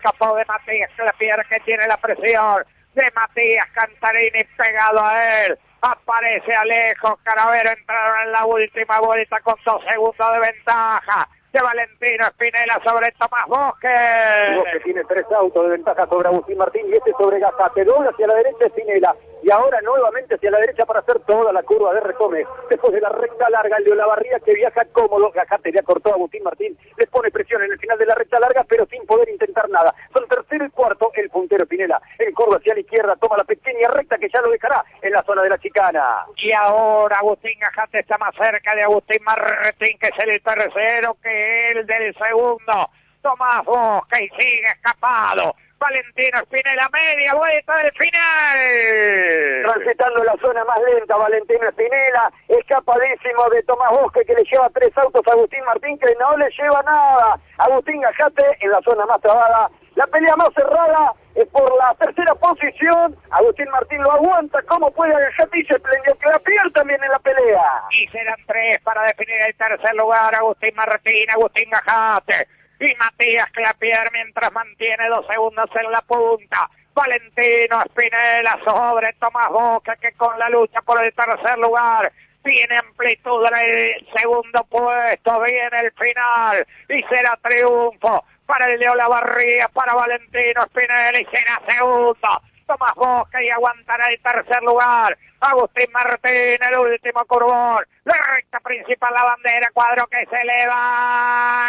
escapó de Matías Clapier, que tiene la presión de Matías Cantarini pegado a él. Aparece Alejo Caravero, entraron en la última vuelta con 2 segundos de ventaja de Valentino Spinella sobre Tomás Bosque. Bosque tiene 3 autos de ventaja sobre Agustín Martín y este sobre Gajate. Dobla hacia la derecha Spinella y ahora nuevamente hacia la derecha para hacer toda la curva de Recome. Después de la recta larga, el de Olavarría que viaja cómodo. Gajate ya cortó a Agustín Martín, les pone presión en el final de la recta larga, pero sin poder intentar nada. Son tercero y cuarto el puntero Spinella. En curva hacia la izquierda, toma la pequeña recta que ya lo dejará en la zona de la chicana. Y ahora Agustín Gajate está más cerca de Agustín Martín, que es el tercero, que el del segundo. Tomás Bosque y sigue escapado Valentino Spinella, media vuelta del final. Transitando la zona más lenta, Valentino Spinella, escapadísimo de Tomás Bosque, que le lleva 3 autos a Agustín Martín, que no le lleva nada. Agustín Gajate en la zona más trabada. La pelea más cerrada es por la tercera posición. Agustín Martín lo aguanta. ¿Cómo puede Gajate? Y se prendió Clapier también en la pelea. Y serán 3 para definir el tercer lugar. Agustín Martín, Agustín Gajate y Matías Clapier, mientras mantiene 2 segundos en la punta. Valentino Spinella sobre Tomás Bosque, que con la lucha por el tercer lugar tiene amplitud en el segundo puesto. Viene el final y será triunfo para el de Olavarría, para Valentino Spinella, y será segundo Tomás Bosque y aguantará el tercer lugar Agustín Martín, el último curvón, la recta principal, la bandera, cuadro que se eleva,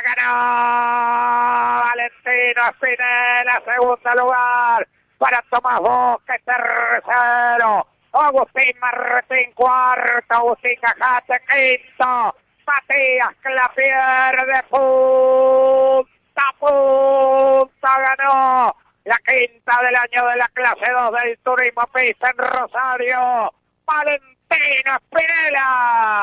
ganó Valentino Spinella, segundo lugar para Tomás Bosque, tercero Agustín Martín, cuarto Agustín Gajate, quinto Matías Clapier, de punta a punta ganó la quinta del año de la clase 2 del turismo pista en Rosario, Valentino Spinella.